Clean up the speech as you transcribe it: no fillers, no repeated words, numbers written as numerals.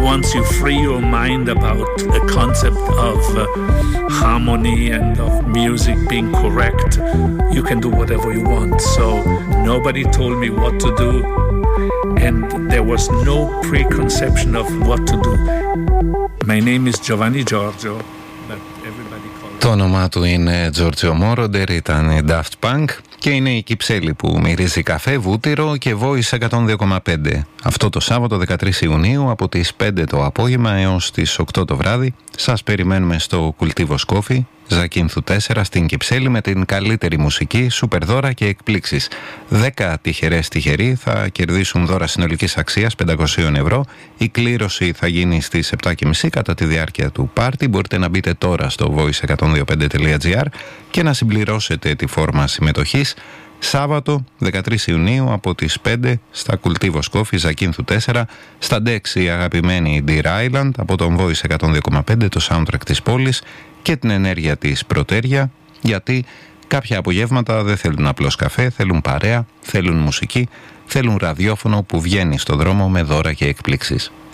once you free your mind about the concept of harmony and of music being correct, you can do whatever you want. So nobody told me what to do, and there was no preconception of what to do. My name is Giovanni Giorgio, but everybody calls... Το όνομά του είναι Giorgio Moroder, ήταν Daft Punk και είναι η Κυψέλη που μυρίζει καφέ, βούτυρο και Voice 102,5. Αυτό το Σάββατο 13 Ιουνίου από τις 5 το απόγευμα έως τις 8 το βράδυ σας περιμένουμε στο Κουλτίβος Κόφι, Ζακίνθου 4 στην Κυψέλη με την καλύτερη μουσική, σούπερ δώρα και εκπλήξεις. 10 τυχερές τυχεροί θα κερδίσουν δώρα συνολικής αξίας 500 ευρώ. Η κλήρωση θα γίνει στις 7.30 κατά τη διάρκεια του πάρτι. Μπορείτε να μπείτε τώρα στο voice125.gr και να συμπληρώσετε τη φόρμα συμμετοχής. Σάββατο 13 Ιουνίου από τις 5 στα Κουλτίβος Κόφι, Ζακίνθου 4, στα Ντεξ η αγαπημένη Deer Island, από τον Voice 102,5 το soundtrack της πόλης και την ενέργεια της Πρωτέρια, γιατί κάποια απογεύματα δεν θέλουν απλώς καφέ, θέλουν παρέα, θέλουν μουσική, θέλουν ραδιόφωνο που βγαίνει στο δρόμο με δώρα και εκπλήξεις.